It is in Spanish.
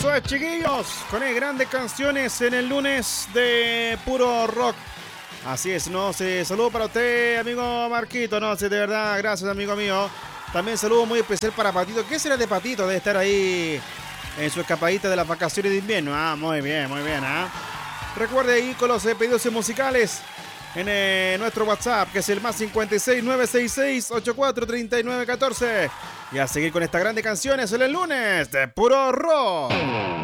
Eso es, chiquillos, con grandes canciones en el lunes de puro rock. Así es, no sé, saludo para usted, amigo Marquito, no sé, de verdad, gracias, amigo mío. También saludo muy especial para Patito. ¿Qué será de Patito? Debe estar ahí en su escapadita de las vacaciones de invierno. Ah, muy bien, ¿ah? Recuerde ahí con los pedidos musicales en nuestro WhatsApp, que es el más 56 966 84 39 14. Y a seguir con estas grandes canciones en el lunes de puro rock.